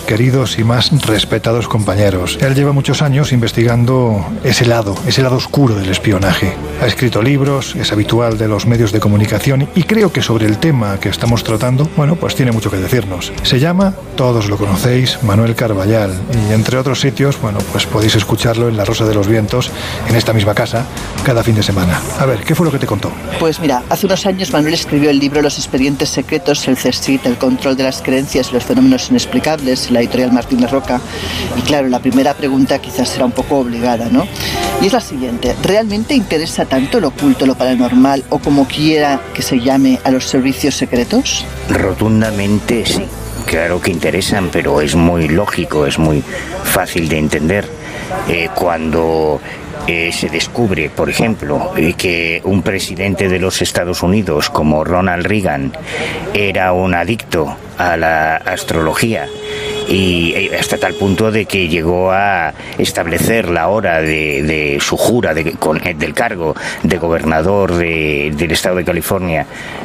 queridos y más respetados compañeros. Él lleva muchos años investigando ese lado oscuro del espionaje. Ha escrito libros, es habitual de los medios de comunicación y creo que sobre el tema que estamos tratando, bueno, pues tiene mucho que decirnos. Se llama, todos lo conocéis, Manuel Carballal, y entre otros sitios, bueno, pues podéis escucharlo en La Rosa de los Vientos, en esta misma casa, cada fin de semana. A ver, ¿qué fue lo que te contó? Pues mira, hace unos años Manuel escribió el libro Los expedientes secretos, el CSIC, el control de las creencias y los fenómenos inexplicables, la editorial Martín de Roca. Y claro, la primera pregunta quizás será un poco obligada, ¿no? Y es la siguiente: ¿realmente interesa tanto lo oculto, lo paranormal o como quiera que se llame a los servicios secretos? Rotundamente sí. Claro que interesan, pero es muy lógico, es muy fácil de entender. Cuando se descubre, por ejemplo, que un presidente de los Estados Unidos como Ronald Reagan era un adicto a la astrología, y hasta tal punto de que llegó a establecer la hora de su jura del cargo de gobernador del estado de California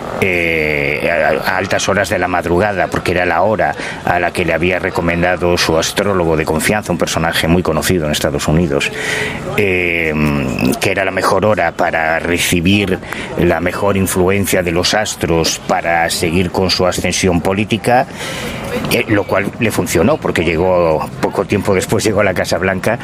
a altas horas de la madrugada, porque era la hora a la que le había recomendado su astrólogo de confianza, un personaje muy conocido en Estados Unidos, que era la mejor hora para recibir la mejor influencia de los astros para seguir con su ascensión política, lo cual le funcionó porque poco tiempo después llegó a la Casa Blanca.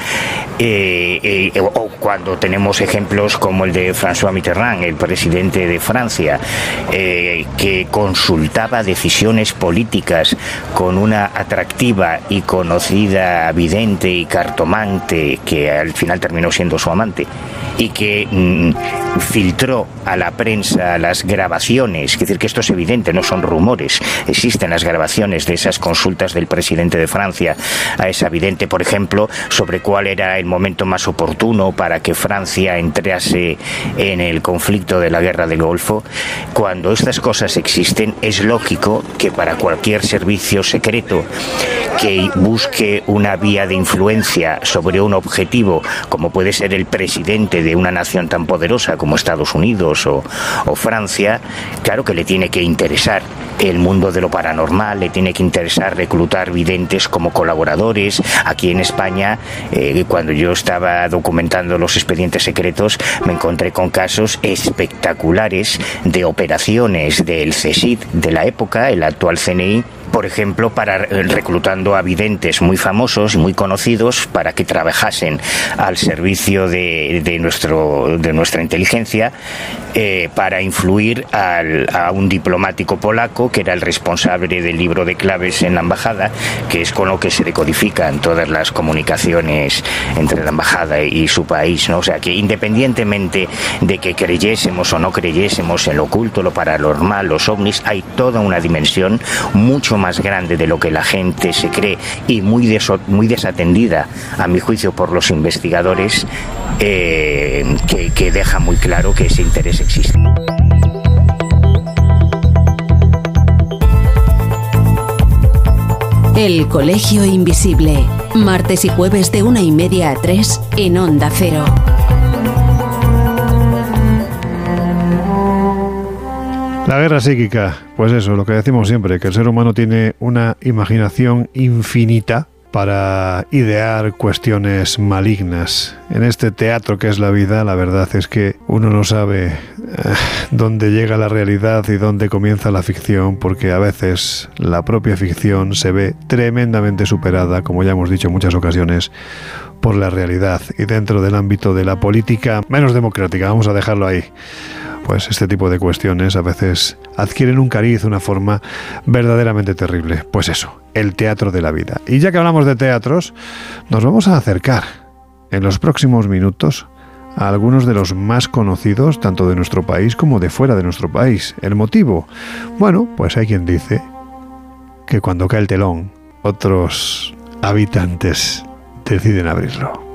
O cuando tenemos ejemplos como el de François Mitterrand, el presidente de Francia, que consultaba decisiones políticas con una atractiva y conocida vidente y cartomante que al final terminó siendo su amante, y que filtró a la prensa las grabaciones. Es decir, que esto es evidente, no son rumores, existen las grabaciones de esas consultas del presidente de Francia a esa vidente, por ejemplo, sobre cuál era el momento más oportuno para que Francia entrase en el conflicto de la guerra del Golfo. Cuando estas cosas existen, es lógico que para cualquier servicio secreto que busque una vía de influencia sobre un objetivo, como puede ser el presidente de una nación tan poderosa como Estados Unidos o Francia, claro que le tiene que interesar el mundo de lo paranormal, le tiene que interesar reclutar videntes como colaboradores. Aquí en España, cuando yo estaba documentando los expedientes secretos, me encontré con casos espectaculares de operaciones del CSIC de la época, el actual CNI, por ejemplo, reclutando a videntes muy famosos y muy conocidos para que trabajasen al servicio de nuestra inteligencia, para influir a un diplomático polaco que era el responsable del libro de claves en la embajada, que es con lo que se decodifican todas las comunicaciones entre la embajada y su país, ¿no? O sea, que independientemente de que creyésemos o no creyésemos en lo oculto, lo paranormal, los ovnis, hay toda una dimensión mucho más grande de lo que la gente se cree y muy desatendida, a mi juicio, por los investigadores, que deja muy claro que ese interés existe. El Colegio Invisible, martes y jueves de 1:30 a 3 en Onda Cero. La guerra psíquica, pues eso, lo que decimos siempre, que el ser humano tiene una imaginación infinita para idear cuestiones malignas. En este teatro que es la vida, la verdad es que uno no sabe dónde llega la realidad y dónde comienza la ficción, porque a veces la propia ficción se ve tremendamente superada, como ya hemos dicho en muchas ocasiones, por la realidad. Y dentro del ámbito de la política menos democrática, vamos a dejarlo ahí, pues este tipo de cuestiones a veces adquieren un cariz, una forma verdaderamente terrible. Pues eso, el teatro de la vida. Y ya que hablamos de teatros, nos vamos a acercar en los próximos minutos a algunos de los más conocidos, tanto de nuestro país como de fuera de nuestro país. ¿El motivo? Bueno, pues hay quien dice que cuando cae el telón, otros habitantes deciden abrirlo.